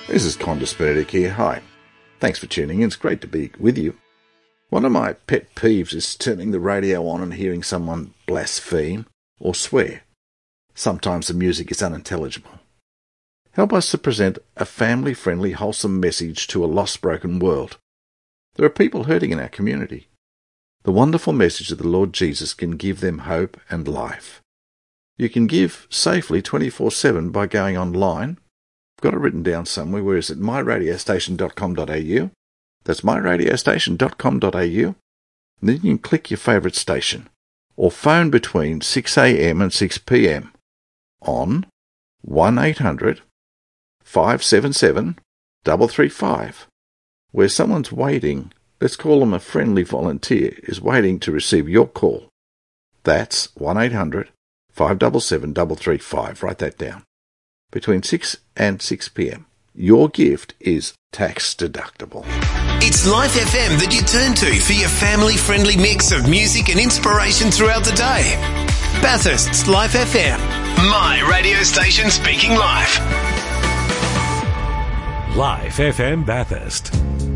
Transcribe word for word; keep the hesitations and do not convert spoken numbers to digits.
This is Qantas Benedict here. Hi. Thanks for tuning in. It's great to be with you. One of my pet peeves is turning the radio on and hearing someone blaspheme or swear. Sometimes the music is unintelligible. Help us to present a family-friendly, wholesome message to a lost, broken world. There are people hurting in our community. The wonderful message of the Lord Jesus can give them hope and life. You can give safely twenty-four seven by going online. I've got it written down somewhere. Where is it? my radio station dot com dot a u. That's my radio station dot com dot a u. And then you can click your favourite station. Or phone between six a m and six p m on one eight hundred five seven seven three three five, where someone's waiting, let's call them a friendly volunteer, is waiting to receive your call. That's one eight hundred five seven seven three three five. Write that down. Between six and six p m. Your gift is tax deductible. It's Life F M that you turn to for your family-friendly mix of music and inspiration throughout the day. Bathurst's Life F M. My radio station speaking live. Life F M Bathurst.